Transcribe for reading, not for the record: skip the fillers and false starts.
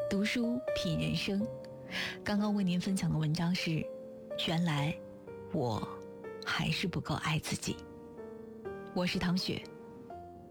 读书品人生。刚刚为您分享的文章是：原来我还是不够爱自己。我是唐雪。